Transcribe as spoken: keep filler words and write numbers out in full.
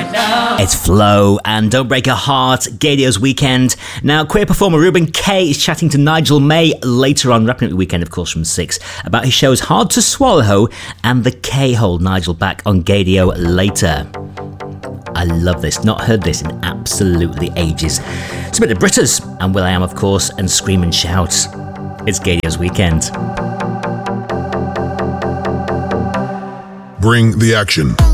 It's Flow and Don't Break a Heart, Gadio's Weekend. Now, queer performer Ruben K is chatting to Nigel May later on, wrapping up the weekend, of course, from six, about his shows Hard to Swallow and The K-Hole. Nigel back on Gadio later. I love this, not heard this in absolutely ages. It's a bit of Britters and will.i.am, of course, and Scream and Shout. It's Gadio's Weekend. Bring the action.